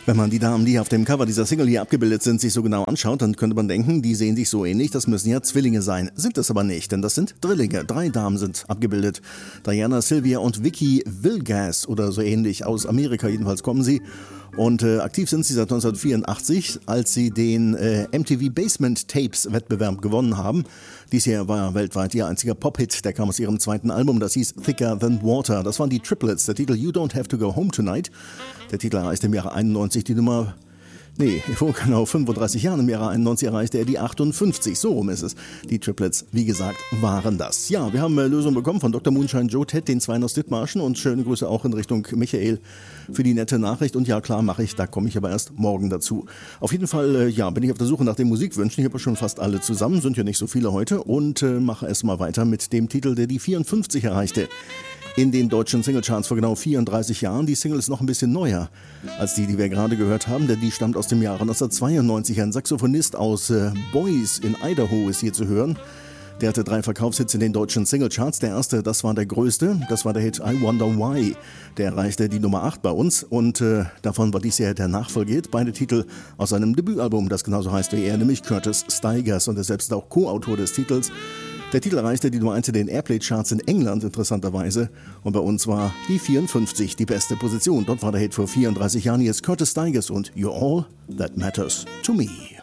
Wenn man die Damen, die auf dem Cover dieser Single hier abgebildet sind, sich so genau anschaut, dann könnte man denken, die sehen sich so ähnlich, das müssen ja Zwillinge sein. Sind es aber nicht, denn das sind Drillinge. 3 Damen sind abgebildet. Diana, Sylvia und Vicky Vilgas oder so ähnlich. Aus Amerika jedenfalls kommen sie. Und aktiv sind sie seit 1984, als sie den MTV Basement Tapes Wettbewerb gewonnen haben. Dies hier war weltweit ihr einziger Pop-Hit, der kam aus ihrem zweiten Album, das hieß Thicker Than Water. Das waren die Triplets, der Titel You Don't Have to Go Home Tonight. Der Titel erreichte im Jahre 91 die Nummer... vor genau 35 Jahren, im Jahre 91 erreichte er die 58, so rum ist es. Die Triplets, wie gesagt, waren das. Ja, wir haben Lösung bekommen von Dr. Moonshine Joe Ted, den Zweien aus Dithmarschen, und schöne Grüße auch in Richtung Michael für die nette Nachricht. Und ja, klar, mache ich, da komme ich aber erst morgen dazu. Auf jeden Fall, bin ich auf der Suche nach den Musikwünschen. Ich habe schon fast alle zusammen, sind ja nicht so viele heute, und mache es mal weiter mit dem Titel, der die 54 erreichte. In den deutschen Singlecharts vor genau 34 Jahren. Die Single ist noch ein bisschen neuer als die wir gerade gehört haben, denn die stammt aus dem Jahre 1992. Ein Saxophonist aus Boise in Idaho ist hier zu hören. Der hatte 3 Verkaufshits in den deutschen Singlecharts. Der erste, das war der größte, das war der Hit I Wonder Why. Der erreichte die Nummer 8 bei uns und davon war dies Jahr der Nachfolgehit. Beide Titel aus seinem Debütalbum, das genauso heißt wie er, nämlich Curtis Stigers, und er selbst ist auch Co-Autor des Titels. Der Titel erreichte die Nummer 1 in den Airplay-Charts in England, interessanterweise. Und bei uns war die 54 die beste Position. Dort war der Hit vor 34 Jahren. Hier ist Curtis Stigers und You're All That Matters to Me.